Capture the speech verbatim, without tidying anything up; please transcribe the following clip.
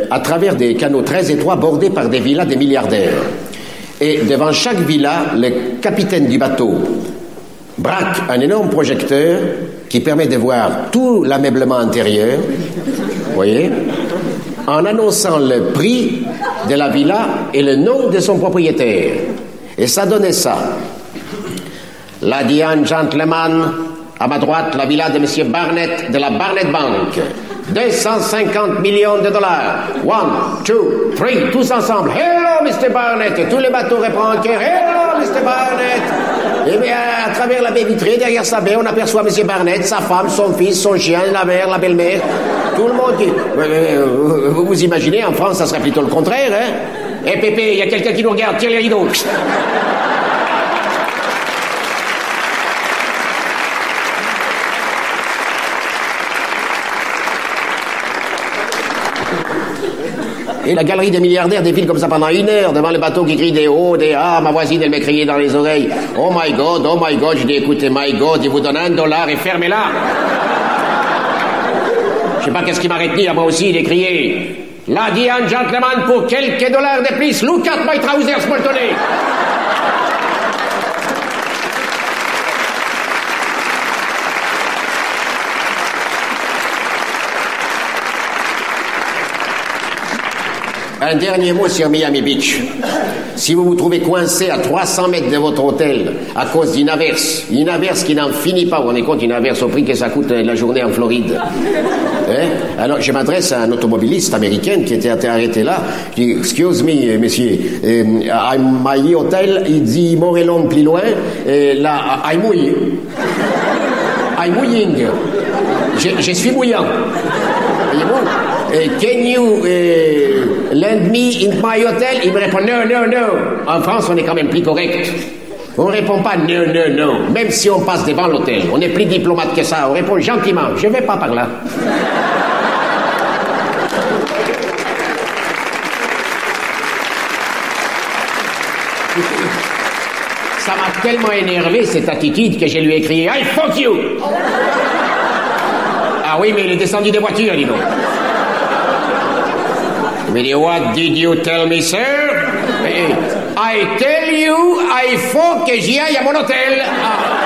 à travers des canaux très étroits bordés par des villas des milliardaires. Et devant chaque villa, le capitaine du bateau braque un énorme projecteur qui permet de voir tout l'ameublement intérieur, vous voyez, en annonçant le prix de la villa et le nom de son propriétaire. Et ça donnait ça. Lady and gentlemen, à ma droite, la villa de M. Barnett de la Barnett Bank. deux cent cinquante millions de dollars. One, two, three, tous ensemble. Hello, mister Barnett. Et tous les bateaux répondent que hello, mister Barnett. Et bien, à travers la baie vitrée, derrière sa baie, on aperçoit M. Barnett, sa femme, son fils, son chien, la mère, la belle-mère. Tout le monde qui... Vous vous imaginez, en France, ça serait plutôt le contraire, hein? Eh, Pépé, il y a quelqu'un qui nous regarde, tire les rideaux. Et la galerie des milliardaires défile comme ça pendant une heure devant le bateau qui crie des hauts, des ah. Ma voisine, elle m'a crié dans les oreilles. Oh my God, oh my God. Je dis, écoutez, my God, il vous donne un dollar et fermez-la. Je sais pas qu'est-ce qui m'a retenu à moi aussi, il est crié. Lady and gentlemen, pour quelques dollars de plus, look at my trousers, molletonné. Un dernier mot sur Miami Beach. Si vous vous trouvez coincé à trois cents mètres de votre hôtel à cause d'une averse, une averse qui n'en finit pas, vous vous rendez compte, une averse au prix que ça coûte la journée en Floride. Hein? Alors, je m'adresse à un automobiliste américain qui était arrêté là. Je dis, excuse me, monsieur, euh, I'm my hotel, il dit Morelon plus loin, et là, I'm mouillé. I'm mouilling. Je, je suis mouillant. Voyez-vous? Uh, can you uh, lend me in my hotel? Il me répond non, non, non. En France, on est quand même plus correct. On répond pas non, non, non. Même si on passe devant l'hôtel, on est plus diplomate que ça. On répond gentiment. Je vais pas par là. Ça m'a tellement énervé cette attitude que je lui ai crié I fuck you. Ah oui, mais il est descendu des voitures, dis donc. Il me dit, what did you tell me, sir? I tell you, I faut que j'y aille à mon hôtel. Ah.